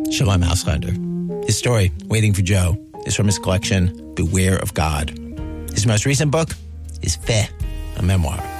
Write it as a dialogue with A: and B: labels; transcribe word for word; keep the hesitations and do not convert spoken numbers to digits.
A: Shalom Ausländer. His story, Waiting for Joe, is from his collection, Beware of God. His most recent book is Feh, a memoir.